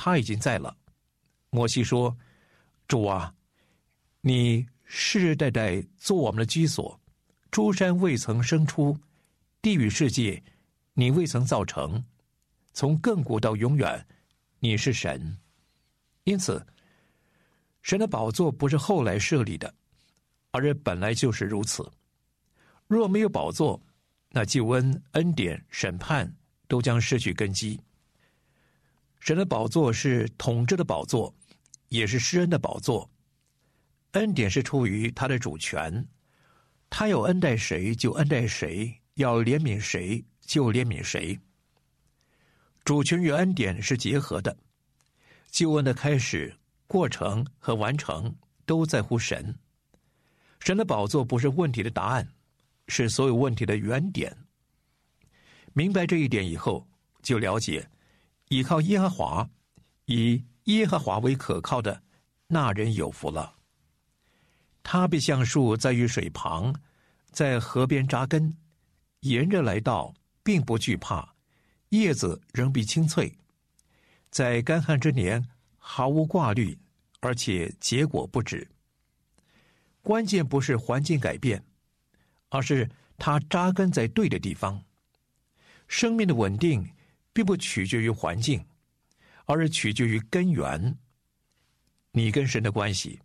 他已经在了。摩西说：主啊，你世世代代做我们的居所，诸山未曾生出，地与世界你未曾造成，从亘古到永远，你是神。因此，神的宝座不是后来设立的，而是本来就是如此。若没有宝座，那救恩、恩典、审判都将失去根基。神的宝座是统治的宝座，也是施恩的宝座。恩典是出于他的主权，他要恩待谁就恩待谁，要怜悯谁就怜悯谁。主权与恩典是结合的，救恩的开始、过程和完成都在乎神。神的宝座不是问题的答案，是所有问题的原点。明白这一点以后，就了解倚靠耶和华，以耶和华为可靠的那人有福了。他必像树栽于水旁，在河边扎根，炎热来到，并不惧怕，叶子仍必青翠，在干旱之年毫无挂虑，而且结果不止。关键不是环境改变，而是它扎根在对的地方。生命的稳定并不取决于环境，而是取决于根源，你跟神的关系。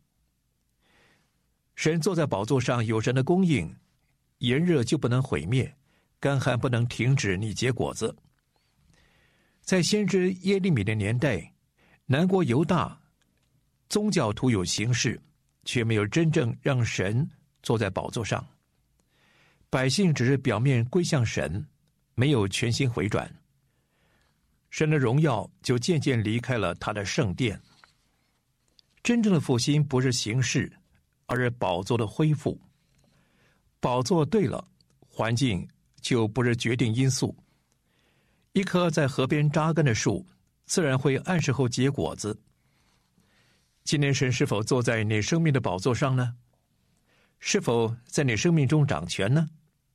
神坐在宝座上，有神的供应，炎热就不能毁灭，干旱不能停止你结果子。在先知耶利米的年代，南国犹大宗教徒有形式，却没有真正让神坐在宝座上。百姓只是表面归向神，没有全心回转，神的荣耀就渐渐离开了他的圣殿。真正的复兴不是形式，而是宝座的恢复。宝座对了，环境就不是决定因素。一棵在河边扎根的树，自然会按时后结果子。今天神是否坐在你生命的宝座上呢？是否在你生命中掌权呢？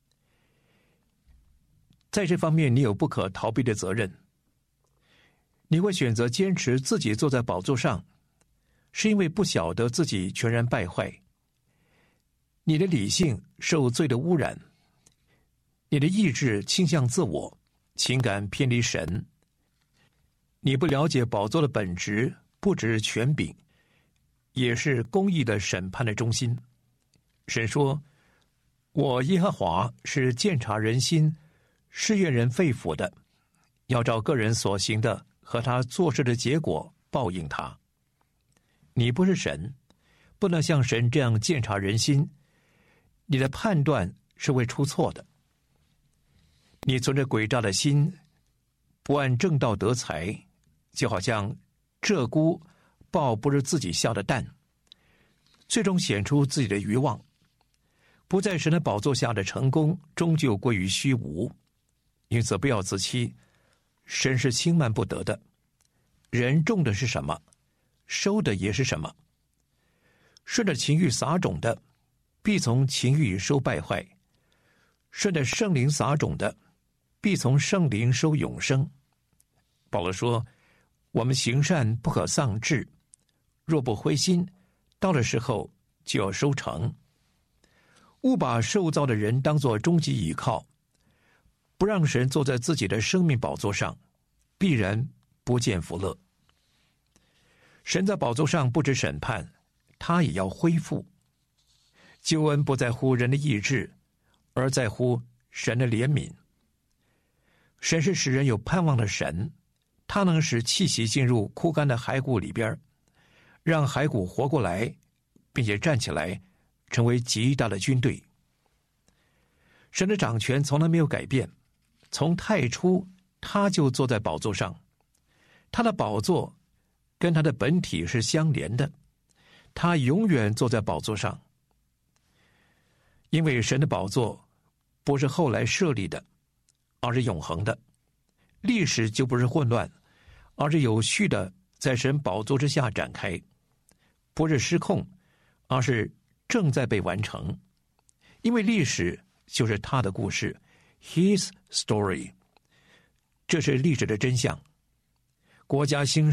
在这方面，你有不可逃避的责任。你会选择坚持自己坐在宝座上，是因为不晓得自己全然败坏。你的理性受罪的污染，你的意志倾向自我，情感偏离神。你不了解宝座的本质，不只是权柄，也是公义的审判的中心。神说：我耶和华是鉴察人心、试验人肺腑的，要照个人所行的和他做事的结果报应他。你不是神，不能像神这样鉴察人心，你的判断是会出错的。你存着诡诈的心，不按正道得财，就好像鹧鸪抱不是自己下的蛋，最终显出自己的愚妄。不在神的宝座下的成功，终究归于虚无。因此不要自欺，神是轻慢不得的。人种的是什么，收的也是什么。顺着情欲撒种的，必从情欲收败坏；顺着圣灵撒种的，必从圣灵收永生。保罗说：我们行善不可丧志，若不灰心，到了时候就要收成。勿把受造的人当作终极倚靠，不让神坐在自己的生命宝座上，必然不见福乐。神在宝座上不止审判，他也要恢复。救恩不在乎人的意志，而在乎神的怜悯。神是使人有盼望的神，他能使气息进入枯干的骸骨里边，让骸骨活过来，并且站起来，成为极大的军队。神的掌权从来没有改变，从太初他就坐在宝座上，他的宝座跟他的本体是相连的，他永远坐在宝座上。因为神的宝座不是后来设立的，而是永恒的。历史就不是混乱，而是有序的在神宝座之下展开，不是失控，而是正在被完成。因为历史就是他的故事 ，His story， 这是历史的真相。国家兴